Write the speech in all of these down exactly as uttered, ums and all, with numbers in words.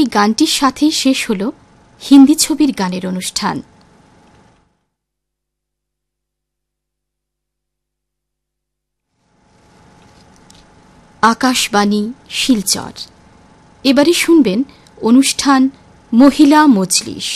এই গানটির সাথেই শেষ হল হিন্দি ছবির গানের অনুষ্ঠান। আকাশবাণী শিলচর। এবারে শুনবেন অনুষ্ঠান মহিলা মজলিস।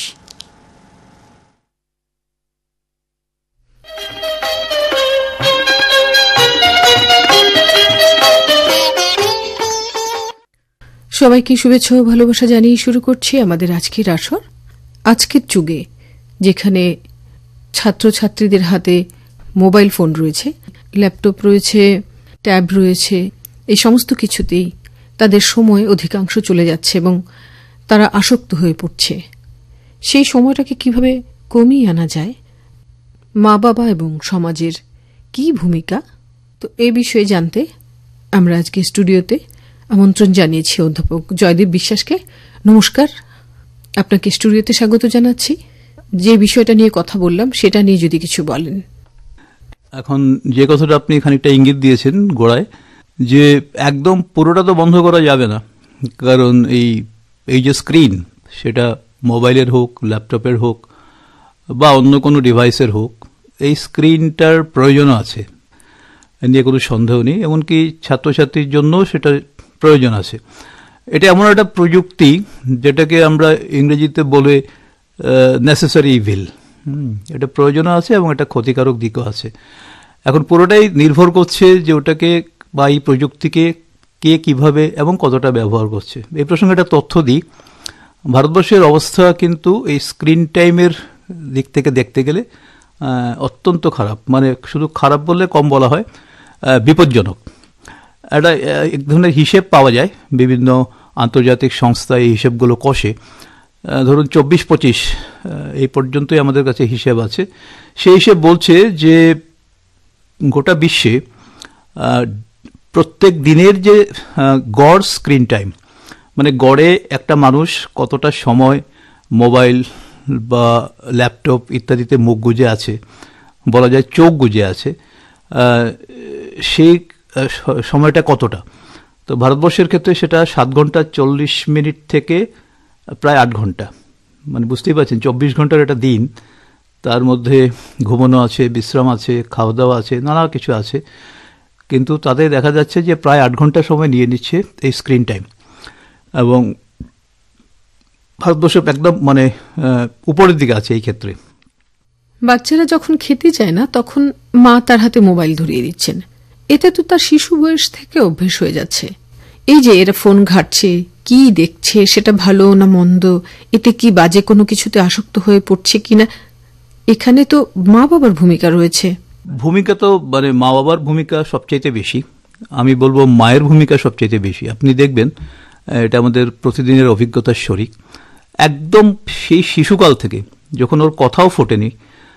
সবাইকে শুভেচ্ছা ও ভালোবাসা জানিয়ে শুরু করছি আমাদের আজকের আসর। আজকের যুগে যেখানে ছাত্রছাত্রীদের হাতে মোবাইল ফোন রয়েছে, ল্যাপটপ রয়েছে, ট্যাব রয়েছে, এই সমস্ত কিছুতেই তাদের সময় অধিকাংশ চলে যাচ্ছে এবং তারা আসক্ত হয়ে পড়ছে। সেই সময়টাকে কিভাবে কমিয়ে আনা যায়, মা বাবা এবং সমাজের কি ভূমিকা, তো এই বিষয়ে জানতে আমরা আজকে স্টুডিওতে আমন্ত্রণ জানিয়েছি অধ্যাপক জয়দীপ বিশ্বাসকে। নমস্কার, আপনাকে স্টুডিওতে স্বাগত জানাচ্ছি। যে বিষয়টা নিয়ে কথা বললাম সেটা নিয়ে যদি কিছু বলেন। এখন যে কথাটা আপনি খানিকটা ইঙ্গিত দিয়েছেন গোড়ায়, যে একদম পুরোটা তো বন্ধ করা যাবে না, কারণ এই এই যে স্ক্রিন, সেটা মোবাইলের হোক, ল্যাপটপের হোক বা অন্য কোনো ডিভাইসের হোক, এই স্ক্রিনটার প্রয়োজন আছে, নিয়ে কোনো সন্দেহ নেই। এমনকি ছাত্রছাত্রীর জন্য সেটা প্রয়োজন আছে। এটা এমন একটা প্রযুক্তি যেটাকে আমরা ইংরেজিতে বলে নেসেসারি ইভিল। এটা প্রয়োজনও আছে এবং এটা ক্ষতিকারক দিকও আছে। এখন পুরোটাই নির্ভর করছে যে ওটাকে বা এই প্রযুক্তিকে কে কিভাবে এবং কতটা ব্যবহার করছে। এই প্রসঙ্গে একটা তথ্য দিই, ভারতবর্ষের অবস্থা কিন্তু এই স্ক্রিন টাইমের দিক থেকে দেখতে গেলে অত্যন্ত খারাপ। মানে শুধু খারাপ বললে কম বলা হয়, বিপজ্জনক। একটা এক ধরনের হিসেব পাওয়া যায়, বিভিন্ন আন্তর্জাতিক সংস্থা এই হিসেবগুলো কষে। ধরুন চব্বিশ পঁচিশ এই পর্যন্তই আমাদের কাছে হিসেব আছে। সেই হিসেব বলছে যে গোটা বিশ্বে প্রত্যেক দিনের যে গড় স্ক্রিন টাইম, মানে গড়ে একটা মানুষ কতটা সময় মোবাইল বা ল্যাপটপ ইত্যাদিতে মুখ গুজে আছে, বলা যায় চোখ গুজে আছে, সেই সময়টা কতটা। তো ভারতবর্ষের ক্ষেত্রে সেটা সাত ঘন্টা চল্লিশ মিনিট থেকে প্রায় আট ঘন্টা। মানে বুঝতেই পারছেন, চব্বিশ ঘন্টার একটা দিন, তার মধ্যে ঘুমানো আছে, বিশ্রাম আছে, খাওয়া দাওয়া আছে, নানা কিছু আছে, কিন্তু তাদের দেখা যাচ্ছে যে প্রায় আট ঘন্টা সময় নিয়ে নিচ্ছে এই স্ক্রিন টাইম। এবং ভারতবর্ষ একদম মানে উপরের দিকে আছে এই ক্ষেত্রে। বাচ্চারা যখন খেতে চায় না তখন মা তার হাতে মোবাইল ধরিয়ে দিচ্ছেন। এতে তো তার শিশু বয়স থেকে অভ্যেস হয়ে যাচ্ছে। এই যে এরা ফোন ঘাটছে, কি দেখছে, সেটা ভালো না মন্দ, এতে কি বাজে কোনো কিছুতে আসক্ত হয়ে পড়ছে কিনা, এখানে তো মা বাবার ভূমিকা রয়েছে। ভূমিকা তো মানে মা বাবার ভূমিকা সবচাইতে বেশি। আমি বলবো মায়ের ভূমিকা সবচাইতে বেশি। আপনি দেখবেন, এটা আমাদের প্রতিদিনের অভিজ্ঞতার শরিক। একদম সেই শিশুকাল থেকে যখন ওর কথাও ফোটেনি,